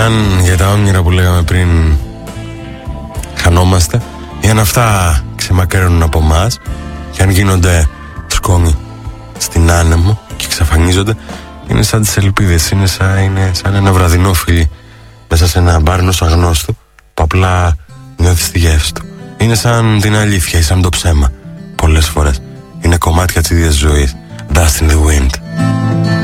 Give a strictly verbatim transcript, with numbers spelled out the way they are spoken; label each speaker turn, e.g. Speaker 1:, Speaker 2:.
Speaker 1: Αν για τα όνειρα που λέγαμε πριν χανόμαστε, ή αν αυτά ξεμακραίνουν από εμάς και αν γίνονται σκόνη στην άνεμο και εξαφανίζονται, είναι σαν τις ελπίδες, είναι σαν, είναι σαν ένα βραδινό φιλί μέσα σε ένα μπάρ ενός αγνώστου που απλά νιώθεις τη γεύση του. Είναι σαν την αλήθεια ή σαν το ψέμα. Πολλές φορές είναι κομμάτια της ίδιας ζωής. Dust in the wind.